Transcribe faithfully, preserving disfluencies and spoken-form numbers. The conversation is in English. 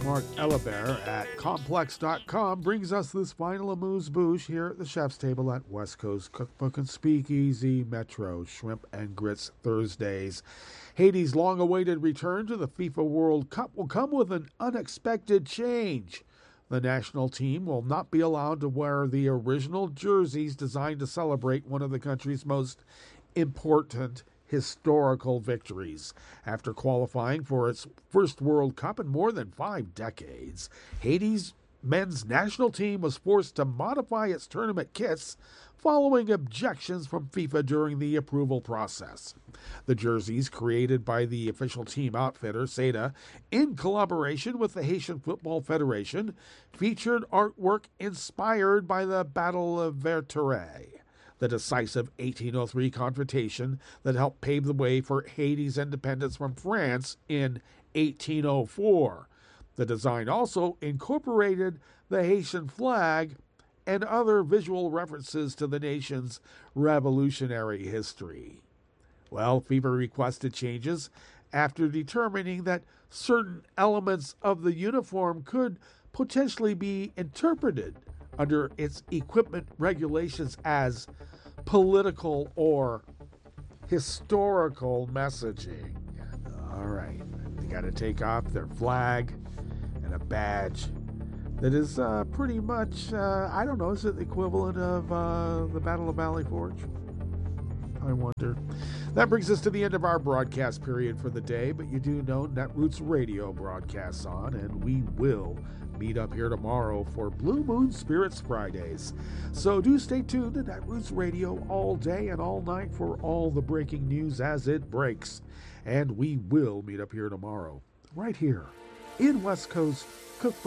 Mark Elibert at complex dot com brings us this final amuse-bouche here at the chef's table at West Coast Cookbook and Speakeasy Metro. Shrimp and Grits Thursdays. Haiti's long-awaited return to the FIFA World Cup will come with an unexpected change. The national team will not be allowed to wear the original jerseys designed to celebrate one of the country's most important historical victories. After qualifying for its first World Cup in more than five decades, Haiti's men's national team was forced to modify its tournament kits following objections from FIFA during the approval process. The jerseys, created by the official team outfitter, SEDA, in collaboration with the Haitian Football Federation, featured artwork inspired by the Battle of Verteret, the decisive eighteen oh three confrontation that helped pave the way for Haiti's independence from France in eighteen oh four. The design also incorporated the Haitian flag and other visual references to the nation's revolutionary history. Well, FIFA requested changes after determining that certain elements of the uniform could potentially be interpreted under its equipment regulations as political or historical messaging. All right, they got to take off their flag and a badge that is uh, pretty much, uh, I don't know, is it the equivalent of uh, the Battle of Valley Forge? I wonder. That brings us to the end of our broadcast period for the day, but you do know Netroots Radio broadcasts on, and we will meet up here tomorrow for Blue Moon Spirits Fridays. So do stay tuned to Netroots Radio all day and all night for all the breaking news as it breaks. And we will meet up here tomorrow, right here in West Coast Cookbook